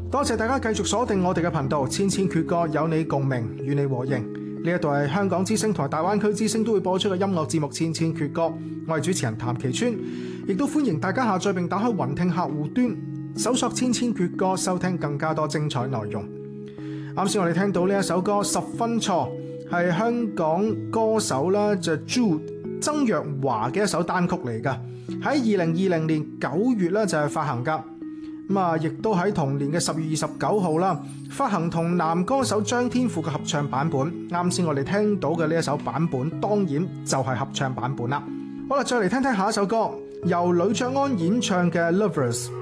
多謝大家繼續鎖定我哋嘅頻道，千千闕歌有你共鳴，與你和應。呢一度係香港之聲同埋大灣區之聲都會播出嘅音樂節目《千千闕歌》，我係主持人譚其川，亦都歡迎大家下載並打開雲聽客戶端，搜索《千千闕歌》，收聽更加多精彩內容。啱先我哋聽到呢一首歌《十分錯》，係香港歌手啦就 Jude 曾若華嘅一首單曲嚟㗎，喺2020年9月咧就係發行㗎。亦都喺同年嘅10月29號啦，發行同男歌手張天賦嘅合唱版本。啱先我哋聽到嘅呢一首版本，當然就係合唱版本啦。好啦，再嚟聽聽下一首歌，由呂爵安演唱嘅《Lovers》。